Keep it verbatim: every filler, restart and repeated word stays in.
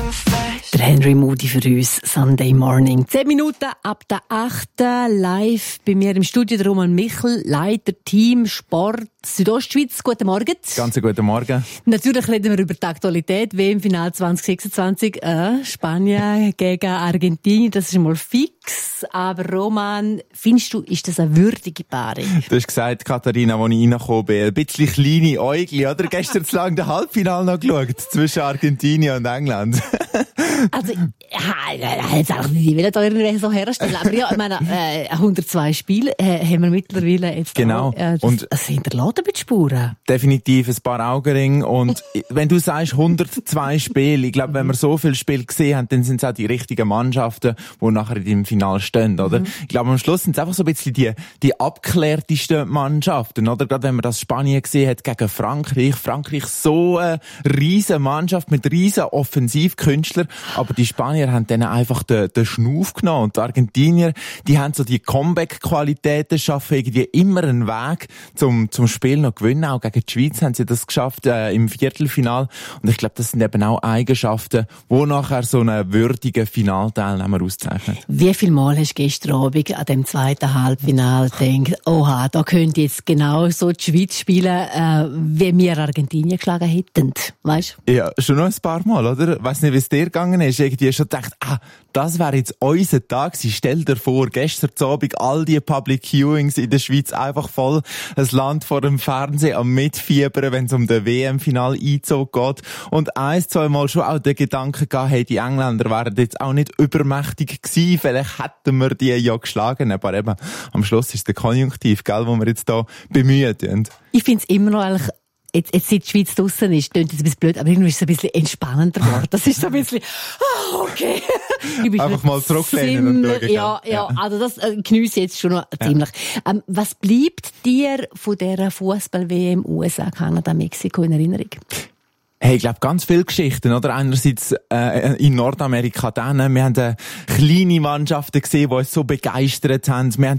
Der Henry Moody für uns, Sunday Morning. Zehn Minuten ab der achten live bei mir im Studio, der Roman Michel, Leiter Team Sport Südostschweiz. Guten Morgen. Ganz guten Morgen. Natürlich reden wir über die Aktualität. W M-Final zwanzig sechsundzwanzig. Äh, Spanien gegen Argentinien, das ist mal fix. Aber Roman, findest du, ist das eine würdige Paarung? Du hast gesagt, Katharina, als ich reingekommen bin, ein bisschen kleine Äugli, oder? Gestern zu lang den Halbfinale noch geschaut, zwischen Argentinien und England. Also, ja, jetzt auch nicht, ich will da irgendwie so herstellen. Aber ja, ich meine, äh, hundertzwei Spiele äh, haben wir mittlerweile jetzt genau. auch. Äh, das, und das hinterlassen mit Spuren. Definitiv ein paar Augenringe. Und wenn du sagst hundertzwei Spiele, ich glaube, wenn wir so viele Spiele gesehen haben, dann sind es auch die richtigen Mannschaften, die nachher im Finale stehen, oder? Mhm. Ich glaube, am Schluss sind es einfach so ein bisschen die, die abgeklärtesten Mannschaften, oder? Gerade wenn man das Spanien gesehen hat gegen Frankreich. Frankreich so eine riesen Mannschaft mit riesen Offensivkünstlern. Aber die Spanier haben dann einfach den, den Schnuff genommen. Und die Argentinier, die haben so die Comeback-Qualitäten, schaffen irgendwie immer einen Weg zum, zum Spiel noch gewinnen. Auch gegen die Schweiz haben sie das geschafft, äh, im Viertelfinal. Und ich glaube, das sind eben auch Eigenschaften, die nachher so einen würdigen Finalteilnehmer auszeichnen. Wie viel Mal hast du gestern Abend an dem zweiten Halbfinale gedacht, oha, da könnte jetzt genau so die Schweiz spielen, äh, wie wir Argentinien geschlagen hätten? Weißt du? Ja, schon noch ein paar Mal, oder? Ich weiss nicht, wie es dir gegangen ist. Irgendwie schon gedacht, ah, das wäre jetzt unser Tag gewesen. Stell dir vor, gestern Abend all die Public Viewings in der Schweiz einfach voll ein Land vor dem Fernsehen am Mitfiebern, wenn es um den W M-Final-Einzug geht. Und ein, zwei Mal schon auch den Gedanken gehabt, hey, die Engländer wären jetzt auch nicht übermächtig gewesen. Vielleicht hätten wir die ja geschlagen. Aber eben, am Schluss ist der Konjunktiv, gell, wo wir jetzt hier bemühen tun. Ich finde es immer noch eigentlich Jetzt, jetzt, seit die Schweiz draussen ist, klingt das ein bisschen blöd, aber irgendwie ist es ein bisschen entspannender geworden. Das ist so ein bisschen, ah, oh, okay. Einfach mal zurücklehnen und schauen. Ja, ja, also das äh, geniesse ich jetzt schon noch ziemlich. Ja. Ähm, was bleibt dir von dieser Fußball-W M U S A, Kanada, Mexiko in Erinnerung? Hey, ich glaube, ganz viele Geschichten, oder? Einerseits äh, in Nordamerika dann. Wir haben äh, kleine Mannschaften gesehen, die uns so begeistert haben. Wir haben